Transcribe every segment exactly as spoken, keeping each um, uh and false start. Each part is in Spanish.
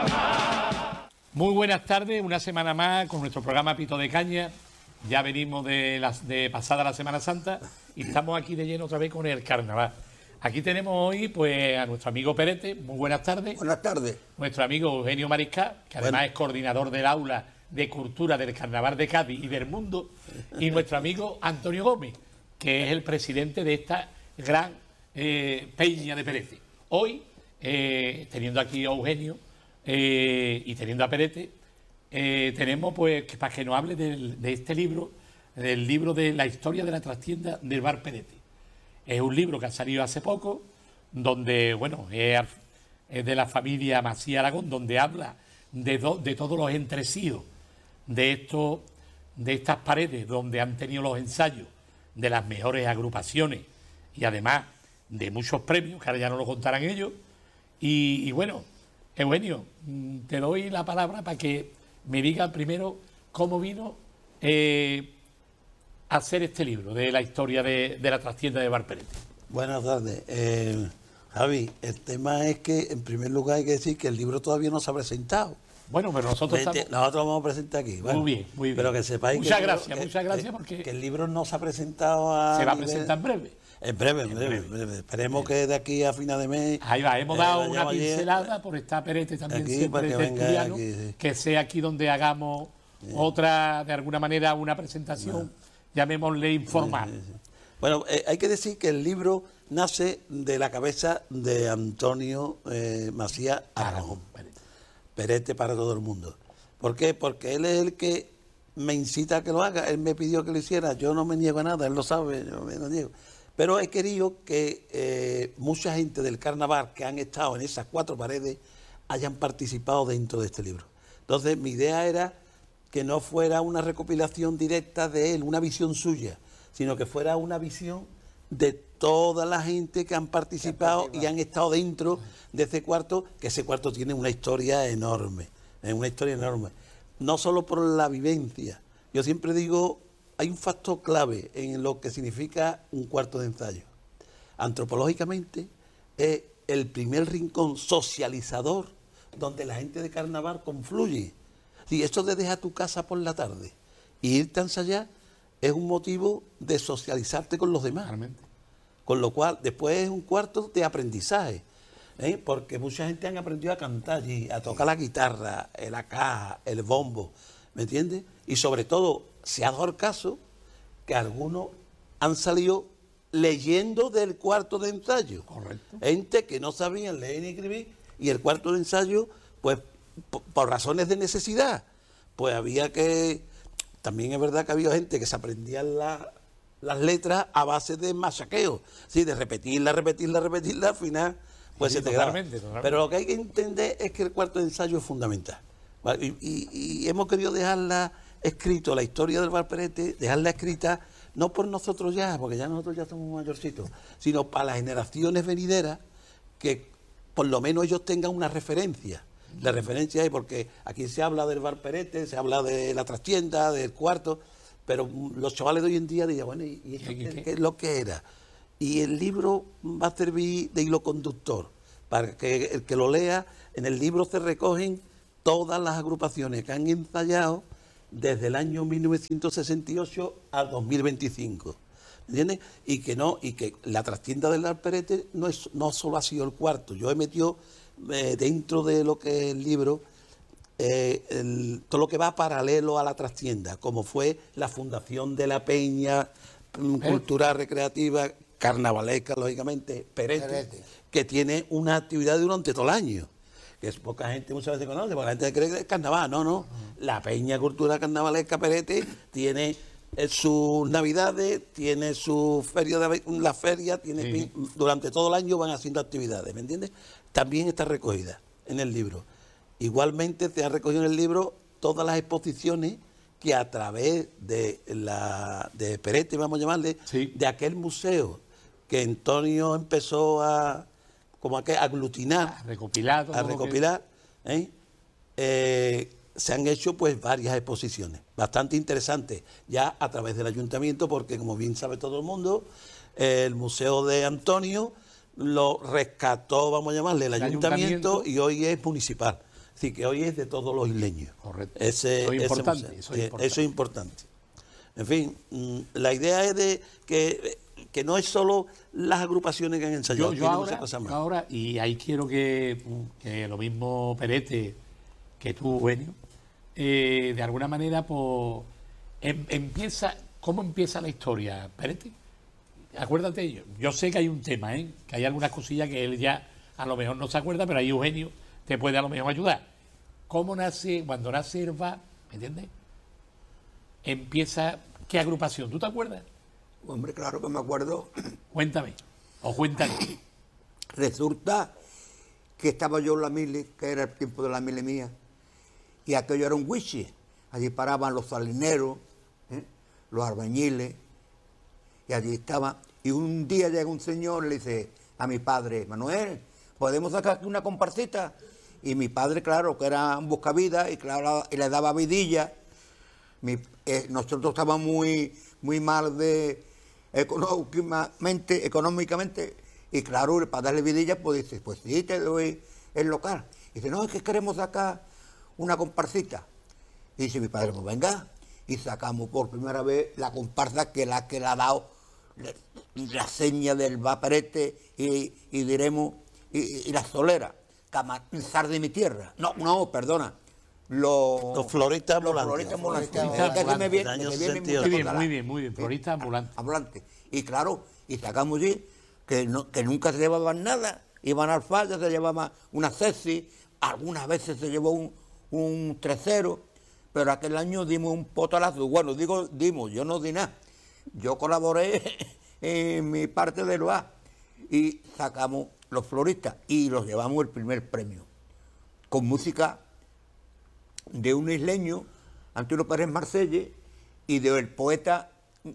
Muy buenas tardes, una semana más con nuestro programa Pito de Caña. Ya venimos de, las, de pasada la Semana Santa y estamos aquí de lleno otra vez con el carnaval. Aquí tenemos hoy pues a nuestro amigo Perete. Muy buenas tardes. Buenas tardes. Nuestro amigo Eugenio Mariscal, que además bueno. es coordinador del aula de cultura del Carnaval de Cádiz y del mundo. Y nuestro amigo Antonio Gómez, que es el presidente de esta gran eh, peña de Perete. Hoy, eh, teniendo aquí a Eugenio eh, y teniendo a Perete, eh, tenemos pues que, para que nos hable del, de este libro, del libro de la historia de la trastienda del bar Perete. Es un libro que ha salido hace poco, donde, bueno, es, es de la familia Macías Aragón, donde habla de, do, de todos los entresíos de, estos, de estas paredes, donde han tenido los ensayos de las mejores agrupaciones y además de muchos premios, que ahora ya no lo contarán ellos. Y, y bueno, Eugenio, te doy la palabra para que me digan primero cómo vino eh, a hacer este libro de la historia de, de la trastienda de Bar Perete. Buenas tardes. Eh, Javi, el tema es que en primer lugar hay que decir que el libro todavía no se ha presentado. Bueno, pero nosotros Vete, estamos... Nosotros vamos a presentar aquí. Bueno, muy bien, muy bien. Pero que sepáis muchas que gracias, libro, muchas gracias que, porque... Que el libro no se ha presentado a... Se va a nivel... presentar en breve. En breve, en breve, en breve. Esperemos que de aquí a final de mes... Ahí va, hemos eh, dado una allí, pincelada por estar Perete también aquí, siempre que, tertuliano, aquí, sí. que sea aquí donde hagamos sí. otra, de alguna manera, una presentación, bueno. llamémosle informal. Sí, sí, sí. Bueno, eh, hay que decir que el libro nace de la cabeza de Antonio eh, Macías Aragón. Perete. Perete para todo el mundo. ¿Por qué? Porque él es el que me incita a que lo haga. Él me pidió que lo hiciera. Yo no me niego a nada, él lo sabe, yo me lo niego. Pero he querido que eh, mucha gente del carnaval que han estado en esas cuatro paredes hayan participado dentro de este libro. Entonces, mi idea era que no fuera una recopilación directa de él, una visión suya, sino que fuera una visión de toda la gente que han participado y han estado dentro de ese cuarto, que ese cuarto tiene una historia enorme, es una historia enorme. No solo por la vivencia. Yo siempre digo, hay un factor clave en lo que significa un cuarto de ensayo. Antropológicamente, es el primer rincón socializador donde la gente de carnaval confluye. Sí, esto de dejar tu casa por la tarde y irte a ensayar es un motivo de socializarte con los demás. Realmente. Con lo cual, después es un cuarto de aprendizaje, ¿eh? Porque mucha gente han aprendido a cantar allí, a tocar la guitarra, la caja, el bombo, ¿me entiendes? Y sobre todo, se ha dado el caso que algunos han salido leyendo del cuarto de ensayo. Correcto. Gente que no sabían leer ni escribir, y el cuarto de ensayo, pues, por, por razones de necesidad, pues había que... También es verdad que había gente que se aprendían la, las letras a base de machaqueo, ¿sí? De repetirla, repetirla, repetirla, al final pues sí, se te graba. Pero lo que hay que entender es que el cuarto de ensayo es fundamental. ¿Vale? Y, y, y hemos querido dejarla escrito, la historia del Bar Perete, dejarla escrita no por nosotros ya, porque ya nosotros ya somos mayorcitos, sino para las generaciones venideras, que por lo menos ellos tengan una referencia. La referencia es porque aquí se habla del Bar Perete, se habla de la trastienda, del cuarto, pero los chavales de hoy en día dirían, bueno, ¿y, y esto qué, qué es lo que era? Y el libro va a servir de hilo conductor, para que el que lo lea, en el libro se recogen todas las agrupaciones que han ensayado desde el año mil novecientos sesenta y ocho al dos mil veinticinco. ¿Entiendes? Y que no, y que la trastienda del Bar Perete no es, no solo ha sido el cuarto. Yo he metido eh, dentro de lo que es el libro eh, el, todo lo que va paralelo a la trastienda, como fue la fundación de la Peña mm, Cultural Recreativa Carnavalesca, lógicamente, Perete, Perete, que tiene una actividad durante todo el año, que es poca gente muchas veces conoce, porque la gente cree que es carnaval. No, no. Uh-huh. La Peña Cultural Carnavalesca Perete tiene eh, sus navidades, tiene su feria, de la feria, tiene sí. Durante todo el año van haciendo actividades, ¿me entiendes? También está recogida en el libro. Igualmente se han recogido en el libro todas las exposiciones que a través de la de Perete, vamos a llamarle, sí. de aquel museo que Antonio empezó a como a, que, a aglutinar, a recopilar, a recopilar que... ¿eh? Eh, se han hecho pues varias exposiciones, bastante interesantes, ya a través del ayuntamiento, porque como bien sabe todo el mundo, eh, el Museo de Antonio lo rescató, vamos a llamarle, el, el ayuntamiento, ayuntamiento y hoy es municipal. Es decir, que hoy es de todos los isleños. Correcto. Ese, Eso es ese importante, museo. eso es Eh, importante. Eso es importante. En fin, mm, la idea es de que, que no es solo las agrupaciones que han ensayado, Yo, yo tiene ahora, muchas cosas yo más. ahora, y ahí quiero que, que lo mismo Perete que tú, Eugenio, eh, de alguna manera, pues, em- empieza, ¿cómo empieza la historia, Perete? Acuérdate, yo, yo sé que hay un tema, ¿eh? Que hay algunas cosillas que él ya a lo mejor no se acuerda, pero ahí Eugenio te puede a lo mejor ayudar. ¿Cómo nace, cuando nace Herba, ¿me entiendes? Empieza, ¿qué agrupación? ¿Tú te acuerdas? Hombre, claro que me acuerdo. Cuéntame, o cuéntame. Resulta que estaba yo en la mili, que era el tiempo de la mili mía, y aquello era un wichi. Allí paraban los salineros, ¿eh? los albañiles, y allí estaba. Y un día llega un señor y le dice a mi padre, Manuel, ¿podemos sacar aquí una comparsita? Y mi padre, claro, que era un buscavidas, y claro, y le daba vidilla. Mi- eh, nosotros estábamos muy, muy mal de económicamente, económicamente, y claro, para darle vidilla, pues dice, pues sí, te doy el local. Y dice, no, es que queremos sacar una comparsita. Y dice mi padre, pues venga, y sacamos por primera vez la comparsa que la que le ha dado la, la seña del vaperete y, y diremos, y, y la solera, Camazar de mi tierra. No, no, perdona. Los, Los floristas los ambulantes. floristas ambulantes. Floristas Es que se me viene- ambulantes, se me viene años mucha Muy bien, cosa muy la- bien, muy bien. Florista ambulante. ambulante. Y claro, y sacamos allí que, no, que nunca se llevaban nada. Iban al falla, se llevaban una ceci, algunas veces se llevó un, un trecero, pero aquel año dimos un potalazo. Bueno, digo dimos, yo no di nada. Yo colaboré en mi parte del B A y sacamos los floristas y los llevamos el primer premio. Con música de un isleño, Antonio Pérez Marselle, y del poeta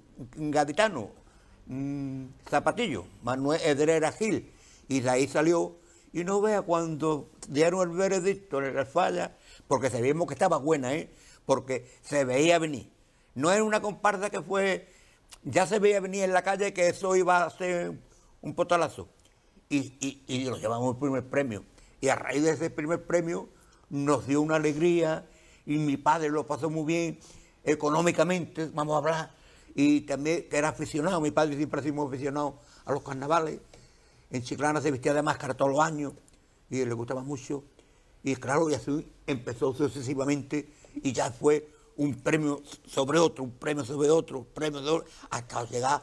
gaditano, mmm, Zapatillo, Manuel Edrera Gil, y de ahí salió, y no vea cuando dieron el veredicto en el falla, porque sabíamos que estaba buena, ¿eh? Porque se veía venir. No era una comparsa que fue, ya se veía venir en la calle que eso iba a ser un potalazo. Y, y, y nos llevamos el primer premio. Y a raíz de ese primer premio nos dio una alegría y mi padre lo pasó muy bien económicamente, vamos a hablar, y también que era aficionado, mi padre siempre ha sido muy aficionado a los carnavales. En Chiclana se vestía de máscara todos los años y le gustaba mucho. Y claro, y así empezó sucesivamente y ya fue un premio sobre otro, un premio sobre otro, un premio sobre otro, hasta llegar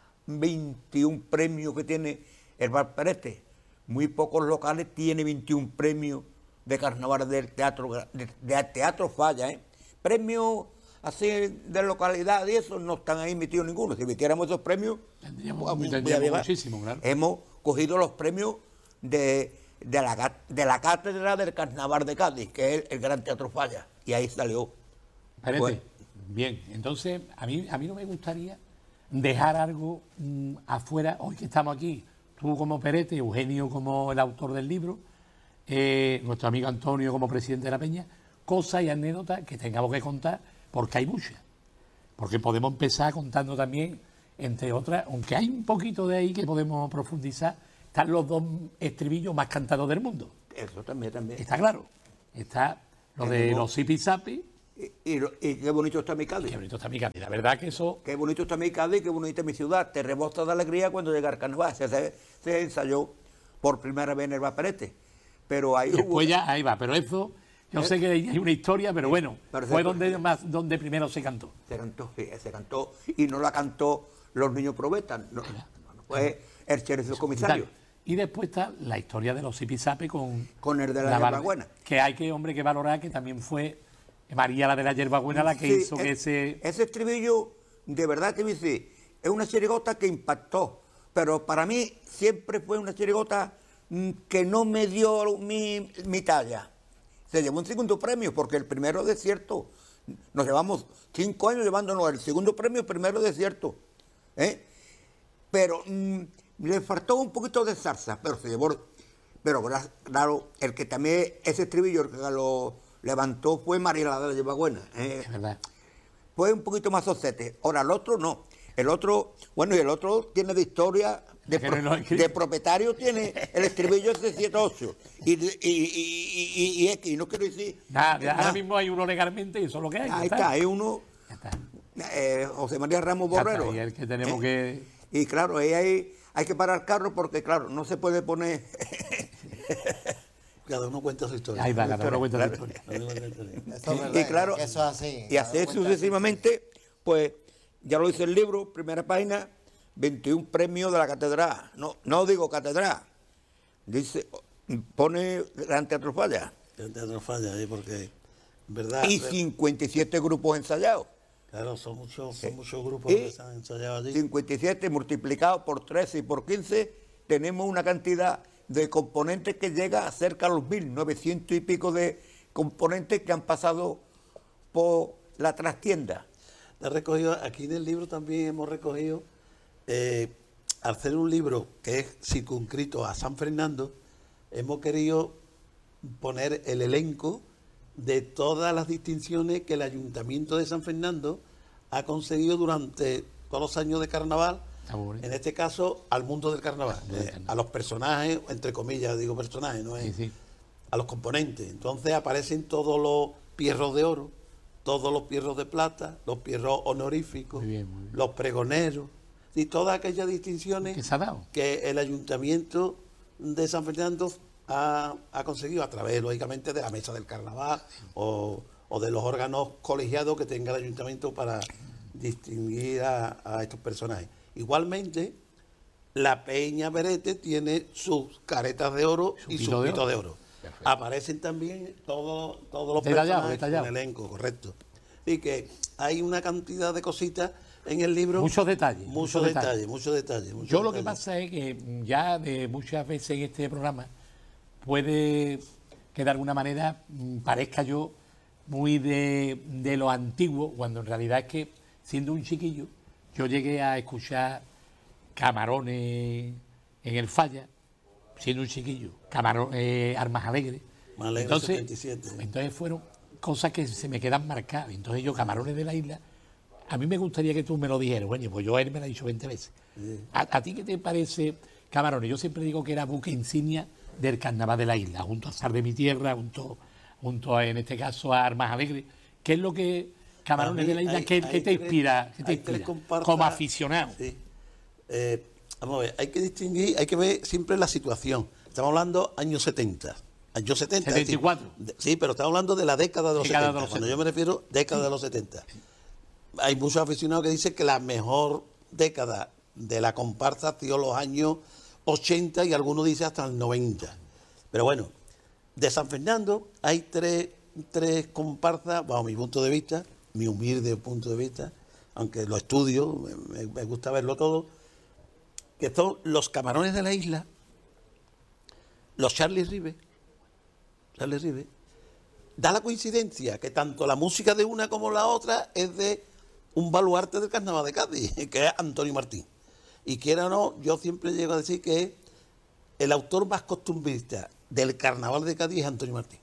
veintiún premios que tiene el Valperete. Muy pocos locales tienen veintiún premios de carnaval del teatro, de, de teatro falla, ¿eh? Premios así de localidad y eso no están ahí metidos ninguno. Si metiéramos esos premios, Tendríamos, pues, tendríamos voy a llevar. muchísimo, claro. Hemos cogido los premios de, de, la, de la cátedra del Carnaval de Cádiz, que es el, el Gran Teatro Falla, y ahí salió. Espérate. Pues- Bien, entonces a mí, a mí no me gustaría dejar algo mm, afuera, hoy que estamos aquí, tú como Perete, Eugenio como el autor del libro, eh, nuestro amigo Antonio como presidente de la Peña, cosas y anécdotas que tengamos que contar, porque hay muchas. Porque podemos empezar contando también, entre otras, aunque hay un poquito de ahí que podemos profundizar, están los dos estribillos más cantados del mundo. Eso también, también. Está claro. Está lo de Tenemos- los zipizapi, Y, y, lo- y qué bonito está mi Cádiz. qué bonito está mi Cádiz. La verdad que eso, Qué bonito está mi Cádiz, qué bonita mi ciudad. Te rebosta de alegría cuando llega el carnaval. Se, se, se ensayó por primera vez en el Vaperete. Pero ahí hubo... después ya ahí va. Pero eso, yo ¿Eh? sé que hay una historia, pero bueno, Pero fue se- donde, más, donde primero se cantó. Se cantó, sí, se cantó. Y no la cantó los niños probetas. No, no, no, fue el sheriff comisario. Y después está la historia de los zipizape con, Con el de la bar- hierbabuena. Que hay que, hombre, que valorar que también fue María la de la hierbabuena la que Sí, hizo que es- ese... Ese estribillo, de verdad que me dice, es una chirigota que impactó. Pero para mí siempre fue una chirigota mm, que no me dio mi, mi talla. Se llevó un segundo premio, porque el primero desierto, nos llevamos cinco años llevándonos el segundo premio, el primero desierto. ¿eh? Pero mm, le faltó un poquito de salsa, pero se llevó. Pero gra- claro, el que también, ese estribillo, el que lo levantó fue María la de la Hierbabuena. ¿eh? Es verdad. Fue un poquito más sosete. Ahora, el otro no. El otro, bueno, y el otro tiene de historia De, Que pro- no lo he escrito. de propietario tiene el estribillo ese siete ocho. Y, y, y, y, y X, no quiero decir. Nada, nada. ahora mismo hay uno legalmente y eso es lo que hay. ya Ahí está, hay uno, Ya está. eh, José María Ramos Ya está, Borrero. y el que tenemos ¿eh? que. Y claro, ahí hay, hay que parar el carro porque, claro, no se puede poner. Cada uno cuenta su historia. Ahí va, cada uno cuenta Claro. su historia. Cada uno cuenta su historia. Eso es Y verdad, claro, que eso es así. Y así sucesivamente, pues ya lo dice el libro, primera página, veintiún premios de la catedral. No, no digo catedral, dice, pone Gran Teatro Falla. El teatro falla ahí porque, en verdad, Y re- cincuenta y siete grupos ensayados. claro, son muchos, son muchos grupos Y que se han ensayado allí. cincuenta y siete multiplicado por trece y por quince, tenemos una cantidad de componentes que llega a cerca a los mil novecientos y pico de componentes que han pasado por la trastienda. He recogido, aquí en el libro también hemos recogido, eh, al hacer un libro que es circunscrito a San Fernando, hemos querido poner el elenco de todas las distinciones que el Ayuntamiento de San Fernando ha conseguido durante todos los años de carnaval, Está muy bonito. en este caso al mundo del carnaval, mundo del eh, carnaval. a los personajes, entre comillas digo personajes, no es, Sí, sí. a los componentes. Entonces aparecen todos los pierros de oro, todos los pierros de plata, los pierros honoríficos, Muy bien, muy bien. los pregoneros, y todas aquellas distinciones ¿Qué se ha dado? que el Ayuntamiento de San Fernando ha, ha conseguido a través, lógicamente, de la mesa del carnaval o, o de los órganos colegiados que tenga el Ayuntamiento para distinguir a, a estos personajes. Igualmente, la Peña Berete tiene sus caretas de oro Su y pito sus de pitos oro. de oro. Perfecto. Aparecen también todos, todos los Detallado, personajes detallado. del elenco, correcto. Y que hay una cantidad de cositas en el libro. Muchos detalles, Muchos muchos detalles, detalles. muchos detalles. muchos Yo lo que detalles. pasa es que mm, ya de muchas veces en este programa puede que de alguna manera mm, parezca yo muy de, de lo antiguo, cuando en realidad es que siendo un chiquillo yo llegué a escuchar Camarones en el Falla, siendo un chiquillo, Camarones, Armas Alegres. Más Alegre Entonces, setenta y siete. entonces fueron cosas que se me quedan marcadas. Entonces yo, Camarones de la Isla, a mí me gustaría que tú me lo dijeras. Bueno, pues yo a él me lo ha dicho veinte veces. ¿A, a ti qué te parece Camarones? Yo siempre digo que era buque insignia del carnaval de la isla, junto a Sar de mi tierra, junto, junto a, en este caso, a Armas Alegres. ¿Qué es lo que Camarones A mí de la Isla, hay- qué, hay qué te tres- inspira? ¿Qué te hay tres inspira? comparsas- Como aficionado. Sí. Eh, vamos a ver, hay que distinguir, hay que ver siempre la situación. Estamos hablando años setenta. Años setenta. es decir, setenta y cuatro. de- sí, pero estamos hablando de la década de los Década de setenta. los Cuando setenta. yo me refiero, década de los setenta. Hay muchos aficionados que dicen que la mejor década de la comparsa ha sido los años ochenta y algunos dicen hasta el noventa. Pero bueno, de San Fernando hay tres, tres comparsas, bajo mi punto de vista, mi humilde punto de vista, aunque lo estudio, me, me gusta verlo todo, que son los Camarones de la Isla, los Charlie Ribe, Charlie Ribe. Da la coincidencia que tanto la música de una como la otra es de un baluarte del carnaval de Cádiz, que es Antonio Martín. Y quiera o no, yo siempre llego a decir que el autor más costumbrista del carnaval de Cádiz es Antonio Martín.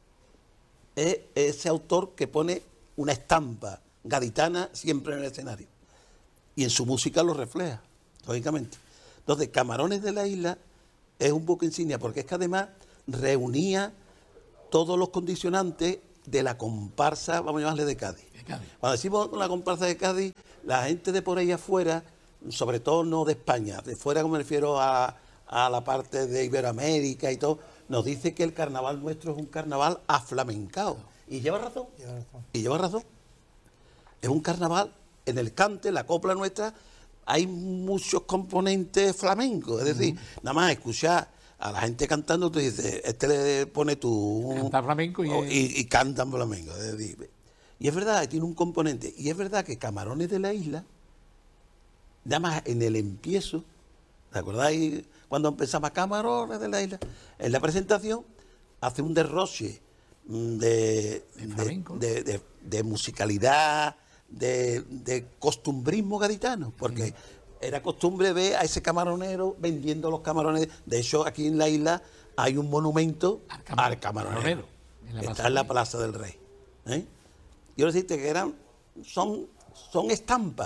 Es ese autor que pone una estampa gaditana siempre en el escenario. Y en su música lo refleja, lógicamente. Entonces, Camarones de la Isla es un buque insignia, porque es que además reunía todos los condicionantes de la comparsa, vamos a llamarle, de Cádiz. De Cádiz. Cuando decimos la comparsa de Cádiz, la gente de por ahí afuera, sobre todo no de España, de fuera, como me refiero a, a la parte de Iberoamérica y todo, nos dice que el carnaval nuestro es un carnaval aflamencado. Y lleva razón. Lleva razón. Y lleva razón. Es un carnaval, en el cante, la copla nuestra, hay muchos componentes flamencos. Es decir, nada más escuchar a la gente cantando, tú dices, este le pone tú... Canta flamenco y o- es- y, y cantan flamenco. Es decir, y es verdad, tiene un componente. Y es verdad que Camarones de la Isla, nada más en el empiezo, ¿te acordáis cuando empezaba Camarones de la Isla? En la presentación hace un derroche mm, de, De flamenco. de, de- de musicalidad, de, de costumbrismo gaditano, porque era costumbre ver a ese camaronero vendiendo los camarones. De hecho, aquí en la isla hay un monumento Al al, cam- camaronero, camaronero, en la que Plaza está en la del Rey. Plaza del Rey. ¿eh? Yo decirte que eran, son, son estampas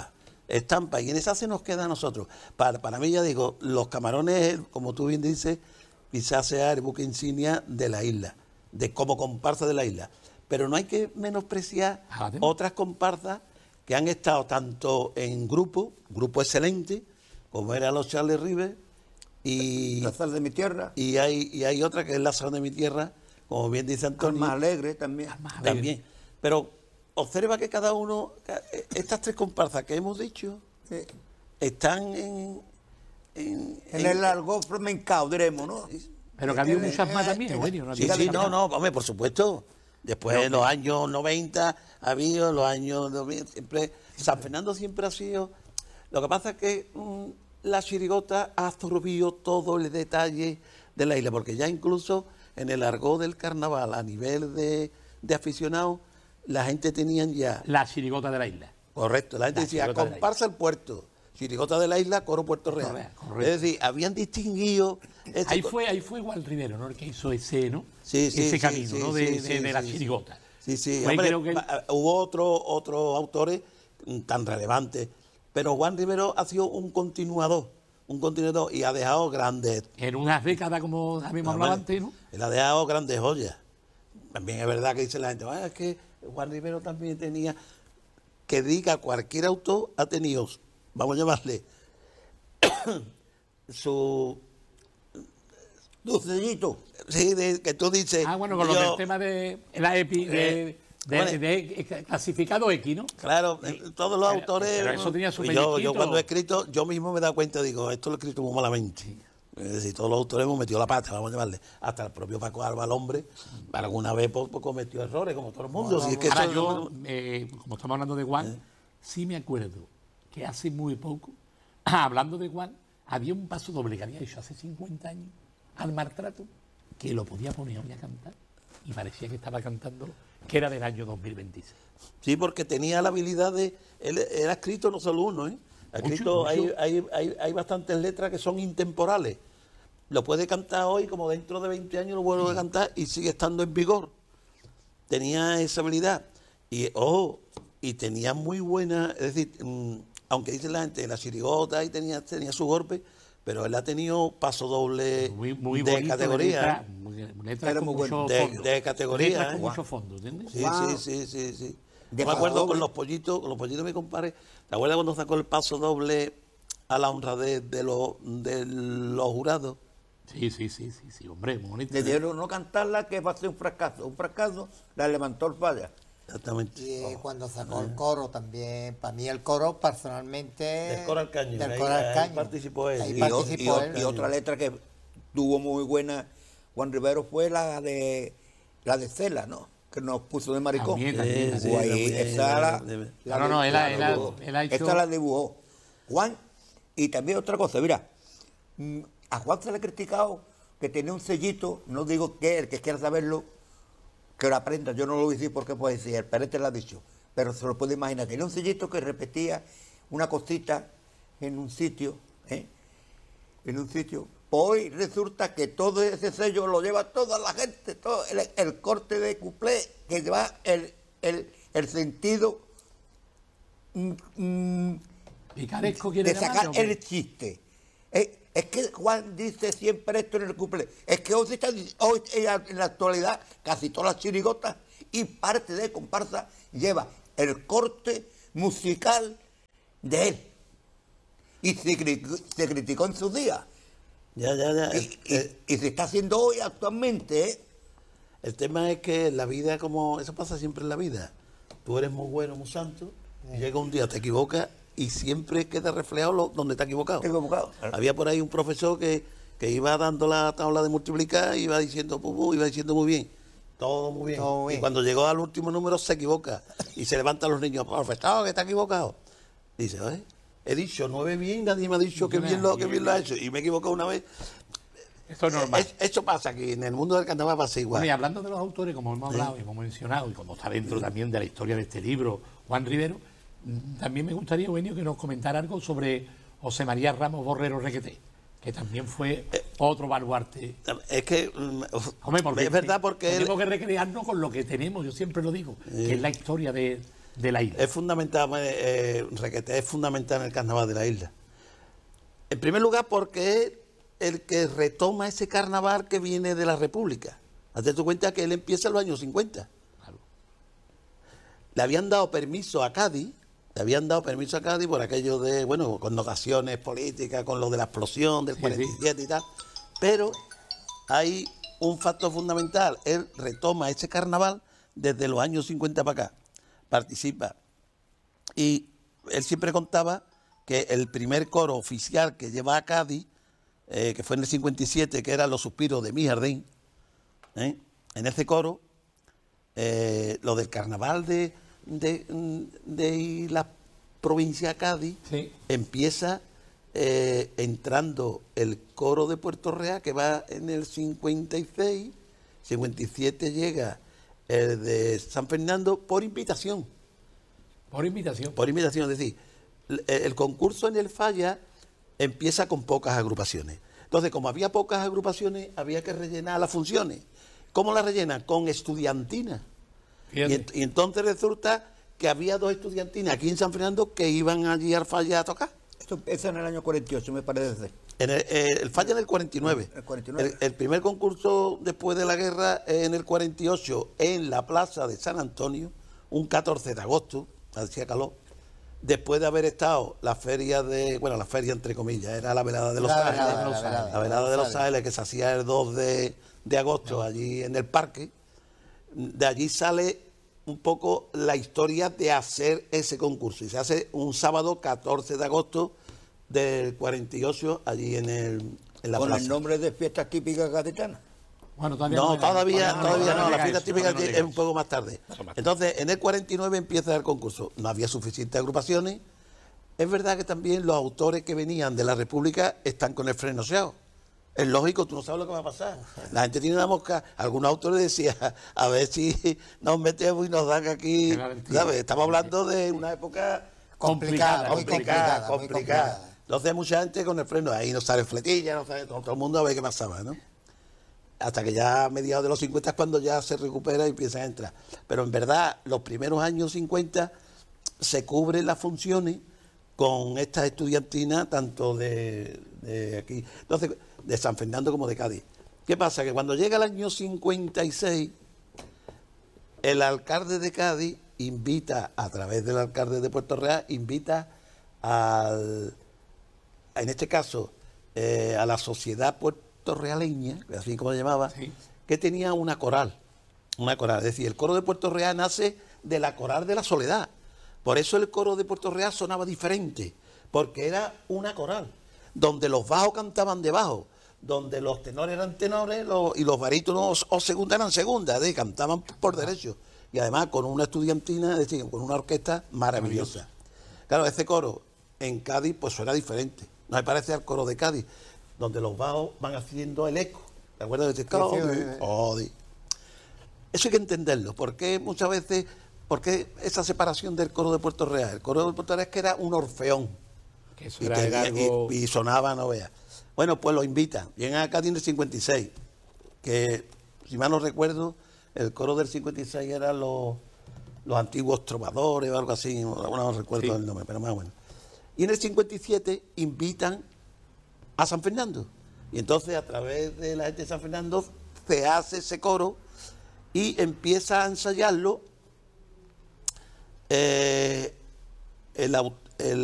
estampa, y en esa se nos queda a nosotros. Para, para mí, ya digo, los camarones, como tú bien dices, quizás sea el buque insignia de la isla, de como comparsa de la isla. Pero no hay que menospreciar Ah, otras comparsas que han estado tanto en grupo, grupo excelente, como eran los Charles River, y, La sal de mi tierra, y hay y hay otra que es la sal de mi tierra, como bien dice Antonio. más alegre también. Más alegre. También. Pero observa que cada uno, estas tres comparsas que hemos dicho, Sí. están en... En, En el largo flamencao, diremos, ¿no? Pero que ha habido muchas más también, Eugenio. No Sí, había sí, muchas no, más. no, hombre, por supuesto. Después en los años noventa ha habido, los años dos mil, siempre... San Fernando siempre ha sido... Lo que pasa es que mmm, la chirigota ha absorbido todo el detalle de la isla, porque ya incluso en el argot del carnaval, a nivel de, de aficionados, la gente tenían ya... La chirigota de la isla. Correcto, la gente La decía, chirigota de la comparsa el puerto, chirigota de la isla, coro Puerto Real. Real, correcto. Es decir, habían distinguido... este Ahí co- fue, ahí fue Juan Rivero, ¿no? El que hizo ese, ¿no? Sí, sí, ese sí, camino, sí, ¿no? De, sí, de- sí, de la sí, chirigota. Sí, sí, Fue, hombre, creo que- va- hubo otros otros autores mm, tan relevantes, pero Juan Rivero ha sido un continuador, un continuador y ha dejado grandes, en unas décadas, como habíamos hablado antes, ¿no? él ha dejado grandes joyas. También es verdad que dice la gente, "Ah, es que Juan Rivero también tenía", que diga cualquier autor ha tenido, vamos a llamarle, su, Dulceñito. sí, de, que tú dices, Ah, bueno, con lo yo- del tema de la EPI, de, de- bueno. de clasificado X, ¿no? Claro, eh, todos los Pero- autores. pero eso tenía su yo, yo pellizquito. cuando he escrito, yo mismo me he dado cuenta, digo, esto lo he escrito muy malamente. Es decir, todos los autores hemos metido la pata, vamos a llamarle. Hasta el propio Paco Alba, el hombre, alguna vez pues, pues, cometió errores, como todo el mundo. Si es que Ahora eso- yo, eh, como estamos hablando de Juan, sí me acuerdo que hace muy poco, hablando de Juan, había un paso doble que había hecho hace cincuenta años al maltrato, que lo podía poner hoy a cantar y parecía que estaba cantando, que era del año dos mil veintiséis. Sí, porque tenía la habilidad de. Él, él ha escrito no solo uno, ¿eh? Ha Mucho, escrito, hay, mucho. hay, hay, hay bastantes letras que son intemporales. Lo puede cantar hoy, como dentro de veinte años lo vuelve a cantar y sigue estando en vigor. Tenía esa habilidad. Y, ojo, y tenía muy buena. Es decir, mm, aunque dice la gente, la chirigota y tenía, tenía su golpe, pero él ha tenido paso doble Muy, muy de bonito, categoría. letra- ¿eh? muy- letras Era con muy bueno. mucho De- fondo. de categoría, Letras con ¿eh? mucho fondo, ¿entiendes? Sí, Wow. sí, sí, sí, sí. De Yo me acuerdo paso con doble. los pollitos, con los pollitos me compadre. ¿Te acuerdas cuando sacó el paso doble a la honradez de los de los jurados? Sí, sí, sí, sí, sí, hombre, muy bonito. Le dieron no cantarla, que va a ser un fracaso. Un fracaso, la levantó el falla. Exactamente. Y eh, cuando sacó el coro también, para mí el coro personalmente... Del coro al caño, Del ahí- coro al ahí caño. participó él. Ahí Y Y, o- participó y o- él. y otra letra que tuvo muy buena Juan Rivero fue la de la de Cela, ¿no? Que nos puso de maricón. También, también, Sí, sí, Jugó ahí, también, esa la- también. la No, no, no, él ha- él ha- dibujó. él ha hecho- Esta la dibujó Juan. Y también otra cosa, mira, mm, a Juan se le ha criticado que tenía un sellito, no digo que el que quiera saberlo, que lo aprenda, yo no lo voy a decir porque puede decir, el Perete lo ha dicho, pero se lo puede imaginar. Tenía un sellito que repetía una cosita en un sitio, ¿eh? En un sitio. Hoy resulta que todo ese sello lo lleva toda la gente, todo el, el corte de cuplé que lleva el, el, el sentido mm, mm, Picaresco quiere de llamarle, sacar hombre. el chiste. Eh, es que Juan dice siempre esto en el cuplé. Es que hoy, se está, hoy en la actualidad casi todas las chirigotas y parte de comparsa lleva el corte musical de él. Y se, cri- se criticó en su día. Ya, ya, ya. Y, El, y- el- y se está haciendo hoy actualmente. ¿eh? el tema es que la vida, como eso pasa siempre en la vida. Tú eres muy bueno, muy santo, y llega un día, te equivocas y siempre queda reflejado lo- donde te has equivocado. Estoy equivocado. Había por ahí un profesor que, que iba dando la tabla de multiplicar, iba diciendo, pu, pu, iba diciendo muy bien. Todo muy bien. Todo muy Y bien. cuando llegó al último número se equivoca. Y se levantan los niños, profesor, que está equivocado. Dice, "Oye, he dicho nueve bien, nadie me ha dicho que bien lo, que bien lo ha hecho. Y me he equivocado una vez. Esto es normal. Es- Eso pasa aquí, en el mundo del carnaval pasa igual. Bueno, y hablando de los autores, como hemos hablado y como hemos mencionado, y como está dentro también de la historia de este libro, Juan Rivero, mm, también me gustaría, Eugenio, que nos comentara algo sobre José María Ramos Borrero Requeté, que también fue otro baluarte. Es que mm, Hombre, porque es verdad porque él, tenemos que recrearnos con lo que tenemos, yo siempre lo digo, que es la historia de, de la isla. Es fundamental, eh, Requeté es fundamental en el carnaval de la isla. En primer lugar porque es el que retoma ese carnaval que viene de la República. Hazte tu cuenta que él empieza en los años cincuenta. Claro. Le habían dado permiso a Cádiz, le habían dado permiso a Cádiz por aquello de, bueno, connotaciones políticas, con lo de la explosión del Sí, cuarenta y siete sí. y tal, pero hay un factor fundamental, él retoma ese carnaval desde los años cincuenta para acá, participa, y él siempre contaba que el primer coro oficial que lleva a Cádiz, eh, que fue en el cincuenta y siete, que era Los suspiros de mi jardín, ¿eh? En ese coro, eh, lo del carnaval de, de, de la provincia de Cádiz, Sí. empieza eh, entrando el coro de Puerto Real, que va en el cincuenta y seis, cincuenta y siete llega el de San Fernando por invitación. Por invitación. Por invitación, es decir, el, el concurso en el Falla empieza con pocas agrupaciones. Entonces, como había pocas agrupaciones, había que rellenar las funciones. ¿Cómo las rellenan? Con estudiantina. Y, Fíjate. ent- y entonces resulta que había dos estudiantinas aquí en San Fernando que iban allí al Falla a tocar. Esto empieza en el año cuarenta y ocho, me parece. En el, eh, el Falla en el cuarenta y nueve. El cuarenta y nueve. El, el primer concurso después de la guerra en el cuarenta y ocho en la plaza de San Antonio, un catorce de agosto, hacía calor, después de haber estado la feria de, bueno, la feria entre comillas, era la velada de Los La Ángeles, velada, la la velada, velada la de Los velada. Ángeles, que se hacía el dos de, de agosto allí en el parque. De allí sale un poco la historia de hacer ese concurso, y se hace un sábado catorce de agosto del cuarenta y ocho allí en, el, en la Con plaza. el nombre de fiestas típicas gaditanas. Bueno, todavía No, llega- todavía, no, todavía no, llega la eso, fiesta típica todavía no es llega un eso. poco más tarde. Entonces, en el cuarenta y nueve empieza el concurso. No había suficientes agrupaciones. Es verdad que también los autores que venían de la República están con el freno seado. Es lógico, tú no sabes lo que va a pasar. La gente tiene una mosca. Algunos autores decían, a ver si nos metemos y nos dan aquí. Qué valentía. ¿Sabes? Estamos hablando de una época Complicada, muy complicada, complicada, muy complicada. complicada. Entonces mucha gente con el freno, ahí no sale fletilla, no sale todo, todo el mundo a ver qué pasaba, ¿no? Hasta que ya a mediados de los cincuenta es cuando ya se recupera y empieza a entrar. Pero en verdad, los primeros años cincuenta se cubren las funciones con estas estudiantinas, tanto de, de aquí, entonces, de San Fernando como de Cádiz. ¿Qué pasa? Que cuando llega el año cincuenta y seis, el alcalde de Cádiz invita, a través del alcalde de Puerto Real, invita al, en este caso, eh, a la sociedad puertorrealeña, así como se llamaba, Sí. que tenía una coral, una coral. Es decir, el coro de Puerto Real nace de la coral de la Soledad. Por eso el coro de Puerto Real sonaba diferente, porque era una coral, donde los bajos cantaban debajo, donde los tenores eran tenores los- y los barítonos o segunda eran segundas, de, cantaban por derecho. Y además con una estudiantina, es decir, con una orquesta maravillosa. Claro, ese coro en Cádiz pues suena diferente. No me parece al coro de Cádiz, donde los bajos van haciendo el eco. ¿Te acuerdas de ese sí, sí, sí. Odi? Eso hay que entenderlo, porque muchas veces, porque esa separación del coro de Puerto Real, el coro de Puerto Real es que era un orfeón, Que eso y, era, que- era y- algo... y sonaba, no veas. Bueno, pues lo invitan. Llegan a Cádiz en el cincuenta y seis, que si mal no recuerdo, el coro del cincuenta y seis eran los, los antiguos trovadores o algo así, no, no recuerdo Sí. el nombre, pero más bueno. Y en el cincuenta y siete invitan a San Fernando. Y entonces a través de la gente de San Fernando se hace ese coro y empieza a ensayarlo eh, el, au- el